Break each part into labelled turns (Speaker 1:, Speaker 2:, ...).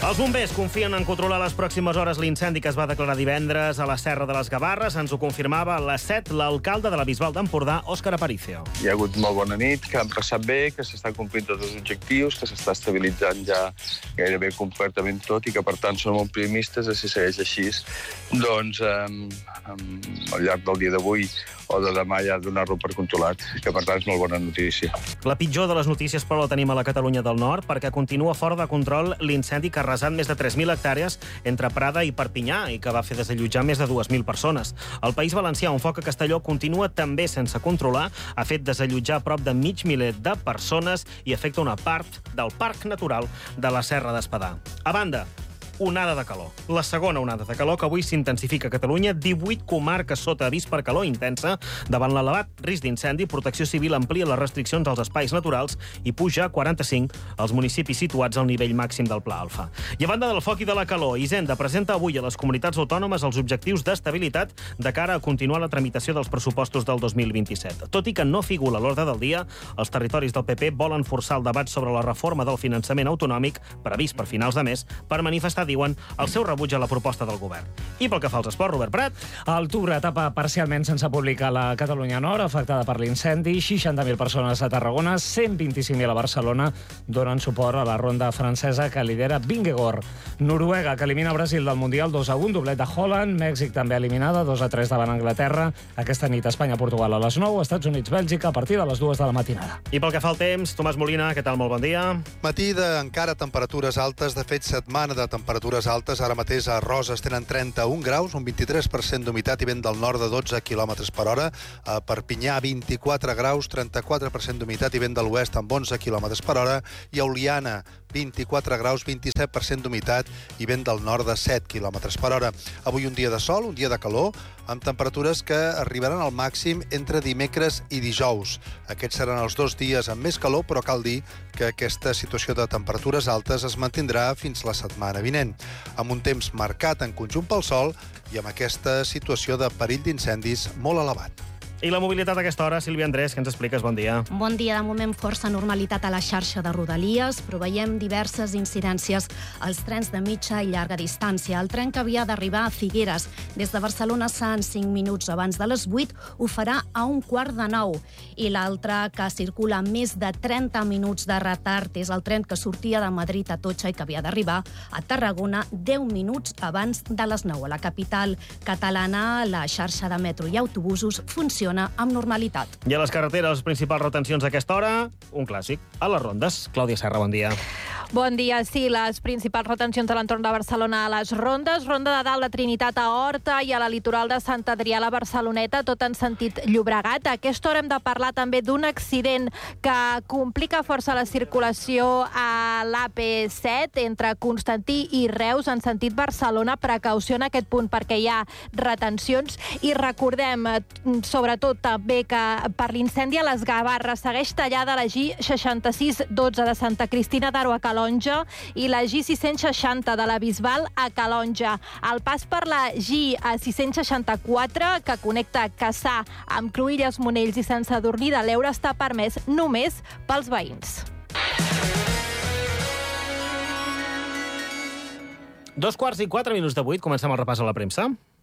Speaker 1: Els bombers confien en controlar les pròximes hores l'incendi que es va declarar divendres a la Serra de les Gavarres. Ens ho confirmava a les 7 l'alcalde de la Bisbal d'Empordà, Òscar Aparicio.
Speaker 2: Hi ha hagut molt bona nit, que han passat bé, que s'estan complint tots els objectius, que s'està estabilitzant ja gairebé completament tot i que, per tant, som optimistes de si segueix així. Doncs, al llarg del dia d'avui o de demà ja donar-lo per controlat, que, per tant, és molt bona notícia.
Speaker 1: La pitjor de les notícies, però, la tenim a la Catalunya del Nord, perquè continua fora de control l'incendi que ha arrasat més de 3.000 hectàrees entre Prada i Perpinyà i que va fer desallotjar més de 2.000 persones. El País Valencià, un foc a Castelló, continua també sense controlar. Ha fet desallotjar prop de 500.000 de persones i afecta una part del Parc Natural de la Serra d'Espadà. A banda, onada de calor. La segona onada de calor que avui s'intensifica a Catalunya. 18 comarques sota avís per calor intensa. Davant l'elevat risc d'incendi, Protecció Civil amplia les restriccions als espais naturals i puja a 45 els municipis situats al nivell màxim del Pla Alfa. I a banda del foc i de la calor, Hisenda presenta avui a les comunitats autònomes els objectius d'estabilitat de cara a continuar la tramitació dels pressupostos del 2027. Tot i que no figura a l'ordre del dia, els territoris del PP volen forçar el debat sobre la reforma del finançament autonòmic, previst per finals de mes, per manifestar, diuen, el seu rebuig a la proposta del govern. I pel que fa als esports, Robert Prat.
Speaker 3: El Tour etapa parcialment sense publicar la Catalunya Nord, afectada per l'incendi. 60.000 persones a Tarragona, 125.000 a Barcelona, donen suport a la ronda francesa que lidera Vingegaard. Noruega, que elimina Brasil del Mundial 2-1, doblet de Holland. Mèxic també eliminada, 2-3 davant Anglaterra. Aquesta nit Espanya-Portugal a les 9, Estats Units-Bèlgica a partir de les 2 de la matinada.
Speaker 1: I pel que fa al temps, Tomàs Molina, què tal? Molt bon dia.
Speaker 4: Matí encara temperatures altes, de fet setmana de temperatures altes. Ara mateix a Roses tenen 31 graus, un 23% d'humitat i vent del nord de 12 km per hora. A Perpinyà 24 graus, 34% d'humitat i vent de l'oest amb 11 km per hora. I a Oliana 24 graus, 27% d'humitat i vent del nord de 7 km per hora. Avui un dia de sol, un dia de calor, amb temperatures que arribaran al màxim entre dimecres i dijous. Aquests seran els 2 dies amb més calor, però cal dir que aquesta situació de temperatures altes es mantindrà fins la setmana vinent, amb un temps marcat en conjunt pel sol i amb aquesta situació de perill d'incendis molt elevat.
Speaker 1: I la mobilitat a aquesta hora, Sílvia Andrés, què ens expliques? Bon dia.
Speaker 5: Bon dia. De moment, força normalitat a la xarxa de Rodalies, però veiem diverses incidències als trens de mitja i llarga distància. El tren que havia d'arribar a Figueres des de Barcelona Sant 5 minuts abans de les 8 ho farà a 8:45. I l'altre, que circula més de 30 minuts de retard, és el tren que sortia de Madrid a Totxa i que havia d'arribar a Tarragona 10 minuts abans de les 9. A la capital catalana, la xarxa de metro i autobusos funciona amb normalitat.
Speaker 1: I a les carreteres, principals retencions a aquesta hora, un clàssic, a les rondes. Clàudia Serra, bon dia.
Speaker 6: Bon dia. Sí, les principals retencions a l'entorn de Barcelona a les rondes. Ronda de Dalt de Trinitat a Horta i a la litoral de Sant Adrià a la Barceloneta, tot en sentit Llobregat. A aquesta hora hem de parlar també d'un accident que complica força la circulació a l'AP7 entre Constantí i Reus en sentit Barcelona. Precaució en aquest punt perquè hi ha retencions i recordem sobretot també que per l'incendi a les Gavarres segueix tallada la G6612 de Santa Cristina d'Aro a Calonja i la G660 de la Bisbal a Calonja. El pas per la G664 que connecta Cassà amb Cruïlles, Monells i Sant Sadurní de l'Eure està permès només pels veïns.
Speaker 1: 2:04 comencem el repàs a la premsa.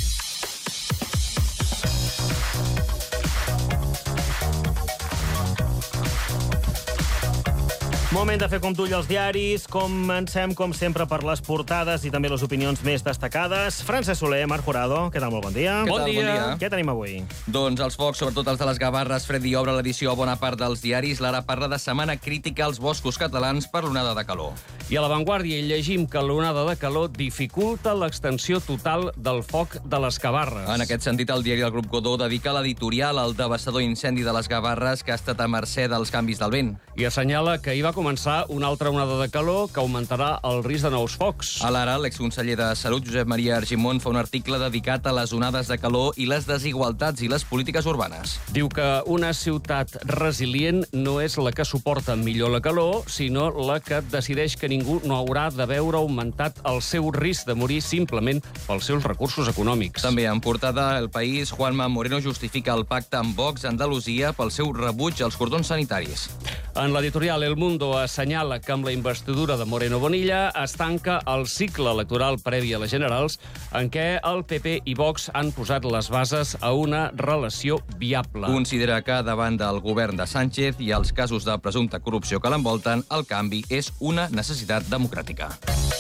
Speaker 1: Moment de fer com t'ull als diaris. Comencem, com sempre, per les portades i també les opinions més destacades. Francesc Soler, Marc Jurado, què tal? Molt bon dia.
Speaker 7: Bon dia.
Speaker 1: Què tenim avui?
Speaker 7: Doncs els focs, sobretot els de les Gavarres, fred i obre l'edició a bona part dels diaris. L'Ara parla de setmana crítica als boscos catalans per l'onada de calor.
Speaker 8: I a l'Avantguàrdia hi llegim que l'onada de calor dificulta l'extensió total del foc de les Gavarres.
Speaker 7: En aquest sentit, el diari del Grup Godó dedica l'editorial al devastador incendi de les Gavarres que ha estat a mercè dels canvis del vent.
Speaker 8: I assenyala que hi va començar una altra onada de calor que augmentarà el risc de nous focs.
Speaker 7: A l'Ara, l'exconseller de Salut, Josep Maria Argimon, fa un article dedicat a les onades de calor i les desigualtats i les polítiques urbanes.
Speaker 8: Diu que una ciutat resilient no és la que suporta millor la calor, sinó la que decideix que ningú no haurà de veure augmentat el seu risc de morir simplement pels seus recursos econòmics.
Speaker 7: També en portada El País, Juanma Moreno justifica el pacte amb Vox a Andalusia pel seu rebuig als cordons sanitaris.
Speaker 8: En l'editorial El Mundo assenyala que amb la investidura de Moreno Bonilla es tanca el cicle electoral previ a les generals en què el PP i Vox han posat les bases a una relació viable.
Speaker 7: Considera que davant del govern de Sánchez i els casos de presumpta corrupció que l'envolten, el canvi és una necessitat democràtica.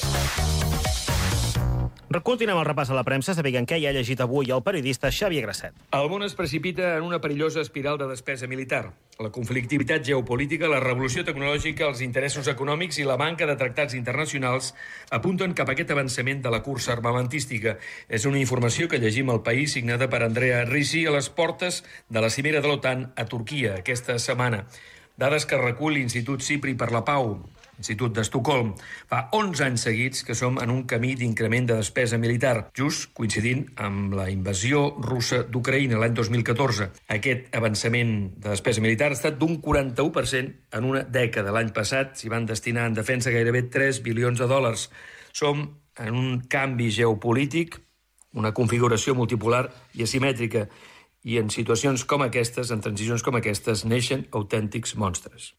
Speaker 1: Continuem el repàs a la premsa, sabent què hi ha llegit avui el periodista Xavier Grasset.
Speaker 9: El món es precipita en una perillosa espiral de despesa militar. La conflictivitat geopolítica, la revolució tecnològica, els interessos econòmics i la manca de tractats internacionals apunten cap a aquest avançament de la cursa armamentística. És una informació que llegim al País, signada per Andrea Ricci, a les portes de la cimera de l'OTAN a Turquia aquesta setmana. Dades que recull l'Institut Cipri per la Pau, Institut d'Estocolm. Fa 11 anys seguits que som en un camí d'increment de despesa militar, just coincidint amb la invasió russa d'Ucraïna l'any 2014. Aquest avançament de despesa militar ha estat d'un 41% en una dècada. L'any passat s'hi van destinar en defensa gairebé 3 bilions de dòlars. Som en un canvi geopolític, una configuració multipolar i asimètrica, i en situacions com aquestes, en transicions com aquestes, neixen autèntics monstres.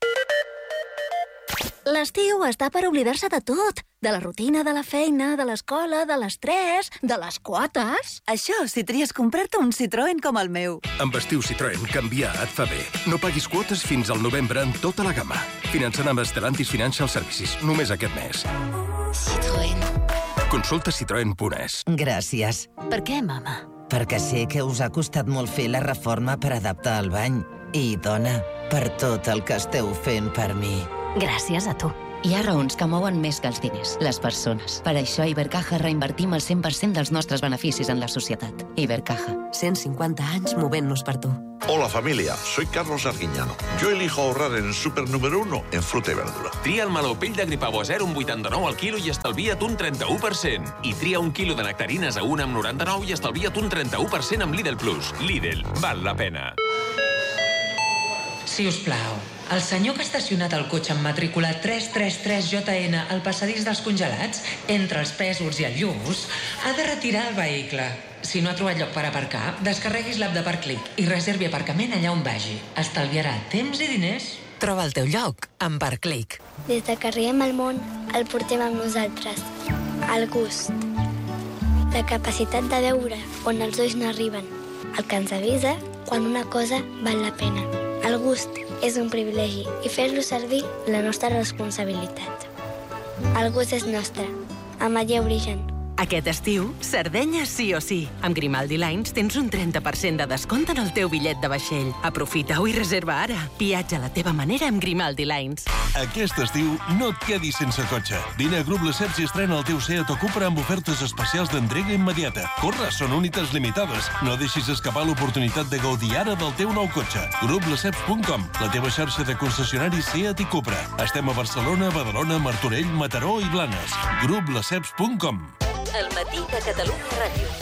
Speaker 10: L'estiu està per oblidar-se de tot. De la rutina, de la feina, de l'escola, de l'estrès, de les quotes.
Speaker 11: Això si tries comprar-te un Citroën com el meu.
Speaker 12: Amb estiu Citroën, canviar et fa bé. No paguis quotes fins al novembre en tota la gamma. Finançant amb Stellantis Financial Services, només aquest mes.
Speaker 10: Citroën.
Speaker 12: Consulta citroen.es.
Speaker 13: Gràcies.
Speaker 10: Per què, mama?
Speaker 13: Perquè sé que us ha costat molt fer la reforma per adaptar el bany. I, dona, per tot el que esteu fent per mi.
Speaker 10: Gràcies a tu.
Speaker 14: Hi ha raons que mouen més que els diners, les persones. Per això a Ibercaja reinvertim el 100% dels nostres beneficis en la societat. Ibercaja.
Speaker 11: 150 anys movent-nos per tu.
Speaker 15: Hola familia, soy Carlos Arguiñano. Yo elijo ahorrar en el súper número 1 en fruta y verdura.
Speaker 16: Tria el meló pell de gripau a 0,89 al quilo i estalvia't un 31%. I tria un quilo de nectarines a 1,99 i estalvia't un 31% amb Lidl Plus. Lidl, val la pena.
Speaker 17: Si us plau, el senyor que ha estacionat el cotxe amb matrícula 333JN al passadís dels congelats, entre els Pèsols i el Lluç, ha de retirar el vehicle. Si no ha trobat lloc per aparcar, descarreguis l'app de Parclic i reservi aparcament allà on vagi. Estalviarà temps i diners.
Speaker 18: Troba el teu lloc amb Parclic.
Speaker 19: Des que arribem al món, el portem amb nosaltres. El gust. La capacitat de veure on els ulls no arriben. El que ens avisa quan una cosa val la pena. El gust és un privilegi i fer-lo servir la nostra responsabilitat. El gust és nostre. Ametller Origen.
Speaker 18: Aquest estiu, Sardenya sí o sí. Amb Grimaldi Lines tens un 30% de descompte en el teu bitllet de vaixell. Aprofita-ho i reserva ara. Viatja a la teva manera amb Grimaldi Lines.
Speaker 12: Aquest estiu no et quedis sense cotxe. Vine a Grup Lesseps i estrena el teu Seat o Cupra amb ofertes especials d'entrega immediata. Corre, són unitats limitades. No deixis escapar l'oportunitat de gaudir ara del teu nou cotxe. GrupLesseps.com, la teva xarxa de concessionaris Seat i Cupra. Estem a Barcelona, Badalona, Martorell, Mataró i Blanes. GrupLesseps.com.
Speaker 18: El matí de Catalunya Ràdio.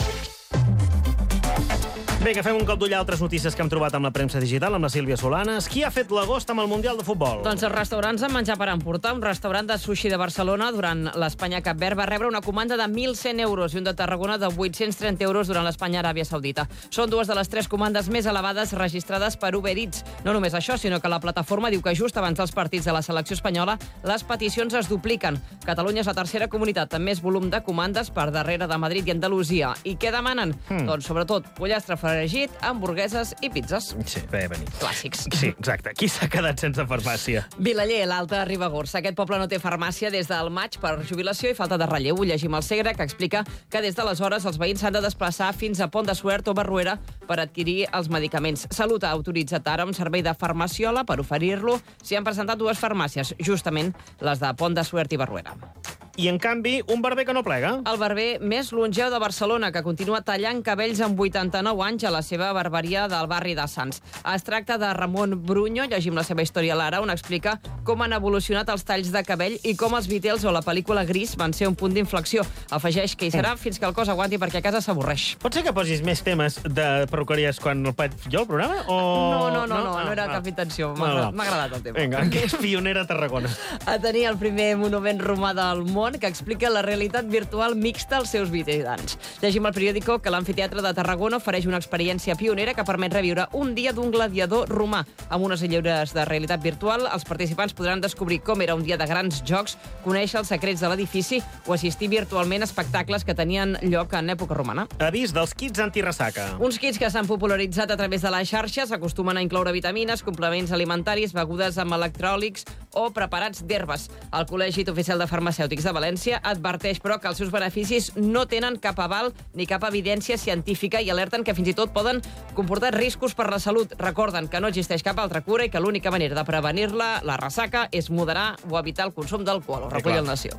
Speaker 1: Bé, que fem un cop d'ull a altres notícies que hem trobat amb la premsa digital, amb la Sílvia Solanes. Qui ha fet l'agost amb el Mundial de Futbol?
Speaker 20: Doncs els restaurants amb menjar per emportar. Un restaurant de sushi de Barcelona durant l'Espanya-Cap Verd va rebre una comanda de 1.100 euros i un de Tarragona de 830 euros durant l'Espanya-Aràbia Saudita. Són dues de les 3 comandes més elevades registrades per Uber Eats. No només això, sinó que la plataforma diu que just abans dels partits de la selecció espanyola les peticions es dupliquen. Catalunya és la tercera comunitat amb més volum de comandes per darrere de Madrid i Andalusia. I què demanen? Doncs sobretot pollastre fregit, hamburgueses i pizzas.
Speaker 1: Sí, bé, venir.
Speaker 20: Clàssics.
Speaker 1: Sí, exacte. Qui s'ha quedat sense farmàcia?
Speaker 20: Vilaller, l'Alta Ribagorça. Aquest poble no té farmàcia des del maig per jubilació i falta de relleu. Ho llegim al Segre, que explica que des d'aleshores els veïns s'han de desplaçar fins a Pont de Suert o Barruera per adquirir els medicaments. Salut ha autoritzat ara un servei de farmaciola per oferir-lo. S'hi han presentat 2 farmàcies, justament les de Pont de Suert i Barruera.
Speaker 1: I, en canvi, un barber que no plega.
Speaker 20: El barber més longeu de Barcelona, que continua tallant cabells amb 89 anys a la seva barberia del barri de Sants. Es tracta de Ramon Bruño, llegim la seva història a l'Ara, on explica com han evolucionat els talls de cabell i com els Beatles o la pel·lícula Gris van ser un punt d'inflexió. Afegeix que hi serà fins que el cos aguanti perquè a casa s'avorreix.
Speaker 1: Pot ser que posis més temes de perruqueries quan el faig jo, el programa? O...
Speaker 20: No era cap intenció. M'ha agradat el tema.
Speaker 1: Vinga, que és pionera a Tarragona.
Speaker 20: A tenir el primer monument romà del món, món que explica la realitat virtual mixta als seus visitants. Llegim al periòdico que l'Amfiteatre de Tarragona ofereix una experiència pionera que permet reviure un dia d'un gladiador romà. Amb unes lliures de realitat virtual, els participants podran descobrir com era un dia de grans jocs, conèixer els secrets de l'edifici o assistir virtualment a espectacles que tenien lloc en època romana.
Speaker 1: Avís dels kits antiressaca.
Speaker 20: Uns kits que s'han popularitzat a través de les xarxes acostumen a incloure vitamines, complements alimentaris, begudes amb electròlics o preparats d'herbes. El Col·legi Oficial de Farmacèutics de València adverteix, però, que els seus beneficis no tenen cap aval ni cap evidència científica i alerten que fins i tot poden comportar riscos per la salut. Recorden que no existeix cap altra cura i que l'única manera de prevenir-la, la ressaca, és moderar o evitar el consum d'alcohol. Ho recull el Nació.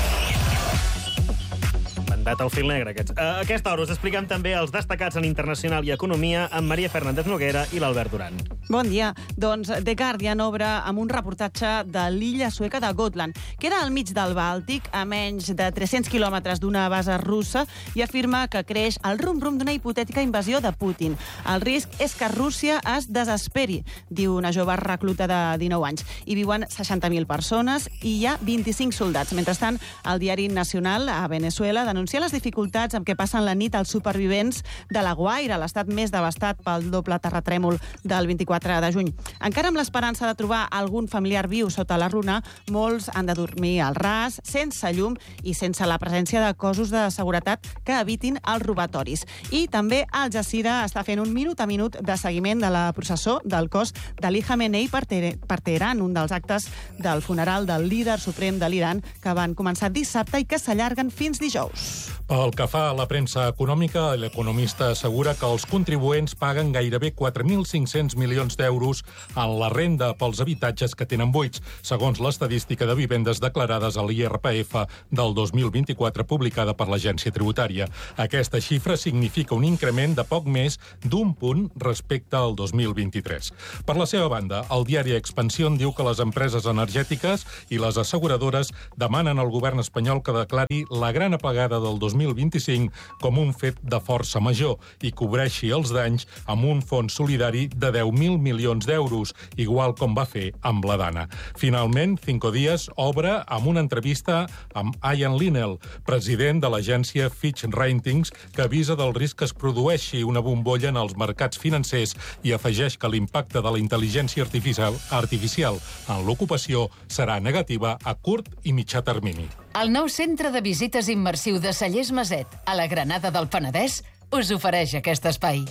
Speaker 1: Mandat al fil negre, aquests. A aquesta hora us expliquem també els destacats en internacional i economia amb Maria Fernández Noguera i l'Albert Duran.
Speaker 21: Bon dia. Doncs The Guardian obre amb un reportatge de l'illa sueca de Gotland. Queda al mig del Bàltic, a menys de 300 quilòmetres d'una base russa, i afirma que creix el rum-rum d'una hipotètica invasió de Putin. El risc és que Rússia es desesperi, diu una jove recluta de 19 anys. Hi viuen 60.000 persones i hi ha 25 soldats. Mentrestant, el diari Nacional a Venezuela denuncia les dificultats amb què passen la nit els supervivents de La Guaira, l'estat més devastat pel doble terratrèmol del 24 de juny. Encara amb l'esperança de trobar algun familiar viu sota la runa, molts han de dormir al ras, sense llum i sense la presència de cossos de seguretat que evitin els robatoris. I també Al Jazeera està fent un minut a minut de seguiment de la processó del cos d'Ali Khamenei per Teheran, un dels actes del funeral del líder suprem de l'Iran que van començar dissabte i que s'allarguen fins dijous.
Speaker 22: Pel que fa a la premsa econòmica, l'economista assegura que els contribuents paguen gairebé 4.500 milions d'euros en la renda pels habitatges que tenen buits, segons l'estadística de vivendes declarades a l'IRPF del 2024 publicada per l'Agència Tributària. Aquesta xifra significa un increment de poc més d'un punt respecte al 2023. Per la seva banda, el diari Expansión diu que les empreses energètiques i les asseguradores demanen al govern espanyol que declari la gran apagada del 2025 com un fet de força major i cobreixi els danys amb un fons solidari de 10.000 milions d'euros, igual com va fer amb la Dana. Finalment, Cinco Días obre amb una entrevista amb Ian Linnell, president de l'agència Fitch Ratings, que avisa del risc que es produeixi una bombolla en els mercats financers i afegeix que l'impacte de la intel·ligència artificial en l'ocupació serà negativa a curt i mitjà termini.
Speaker 23: El nou centre de visites immersiu de Cellers Maset, a la Granada del Penedès, us ofereix aquest espai.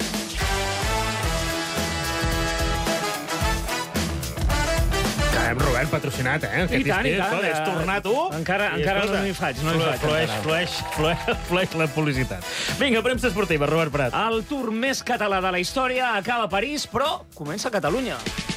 Speaker 1: Robert, patrocinat, eh?
Speaker 3: I tant, i tant.
Speaker 1: És tornar tu.
Speaker 3: Encara no m'hi faig.
Speaker 1: Flueix la publicitat. Vinga, premsa esportiva, Robert Prat.
Speaker 3: El tour més català de la història acaba a París, però comença a Catalunya.